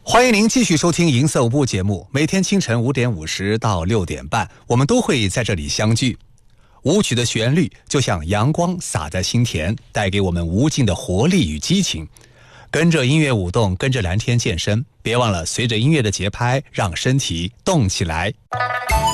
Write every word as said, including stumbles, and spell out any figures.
欢迎您继续收听银色舞步节目，每天清晨五点五十到六点半，我们都会在这里相聚。舞曲的旋律就像阳光洒在心田，带给我们无尽的活力与激情。跟着音乐舞动，跟着蓝天健身，别忘了随着音乐的节拍，让身体动起来。